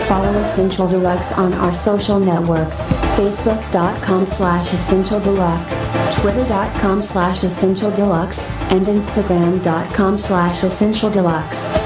Follow Essential Deluxe on our social networks, facebook.com/Essential Deluxe, twitter.com/Essential Deluxe, and instagram.com/Essential Deluxe.